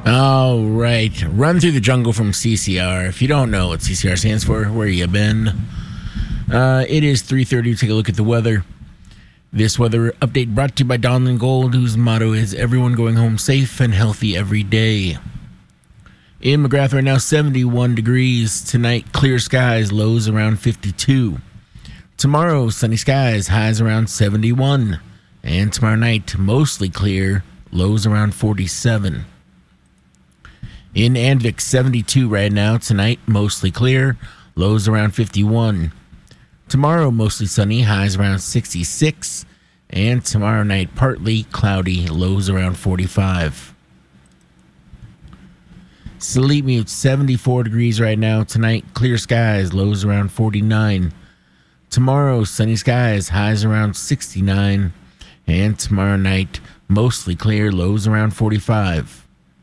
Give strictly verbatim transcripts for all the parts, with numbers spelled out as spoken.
All right. Run Through the Jungle from C C R. If you don't know what C C R stands for, where you been? Uh, it is three thirty. Take a look at the weather. This weather update brought to you by Donlin Gold, whose motto is everyone going home safe and healthy every day. In McGrath right now, seventy-one degrees. Tonight, clear skies, lows around fifty-two. Tomorrow, sunny skies, highs around seventy-one. And tomorrow night, mostly clear, lows around forty-seven. In Andvik, seventy-two right now. Tonight, mostly clear, lows around fifty-one. Tomorrow, mostly sunny, highs around sixty-six. And tomorrow night, partly cloudy, lows around forty-five. Salimi, seventy-four degrees right now. Tonight, clear skies, lows around forty-nine. Tomorrow, sunny skies, highs around sixty-nine. And tomorrow night, mostly clear, lows around forty-five.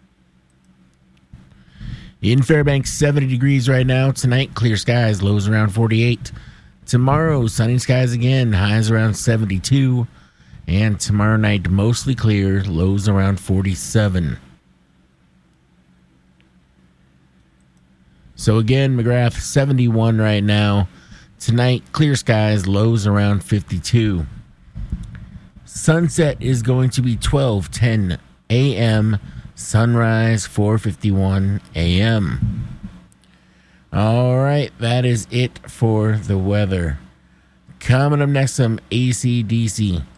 In Fairbanks, seventy degrees right now. Tonight, clear skies, lows around forty-eight. Tomorrow, sunny skies again, highs around seventy-two. And tomorrow night, mostly clear, lows around forty-seven. So again, McGrath, seventy-one right now. Tonight, clear skies, lows around fifty-two. Sunset is going to be twelve ten a.m., sunrise four fifty-one a.m. All right, that is it for the weather. Coming up next, some A C D C.